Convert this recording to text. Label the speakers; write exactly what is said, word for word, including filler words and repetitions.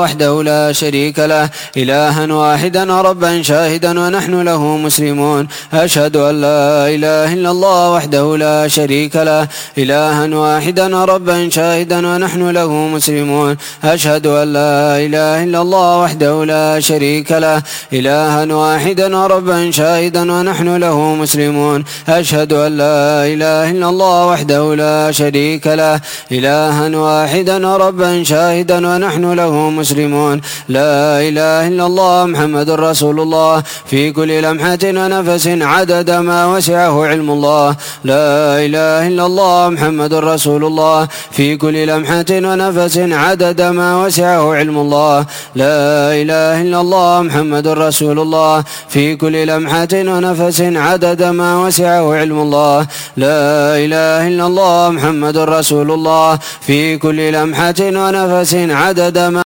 Speaker 1: وحده لا شريك له إلها واحدا ربا شاهدا ونحن له مسلمون. أشهد أن لا إله إلا الله وحده لا شريك له إلها واحدا ربا شاهدا ونحن له مسلمون. أشهد أن لا إله إلا الله وحده لا شريك له إلها واحدا ربا شاهدا ونحن له مسلمون. أشهد أن لا إله إلا الله وحده لا شريك له إلها واحدا ربا شاهدا ونحن له مسلمون. لا إله إلا الله محمد رسول الله في كل لمحة ونفس عدد ما وسعه علم الله. لا إله إلا الله محمد رسول الله في كل لمحة ونفس عدد ما وسعه علم الله. لا إله إلا الله محمد رسول الله في كل لمحة ونفس عدد ما وسعه علم الله. لا إله إلا الله محمد رسول الله في كل لمحة ونفس عدد ما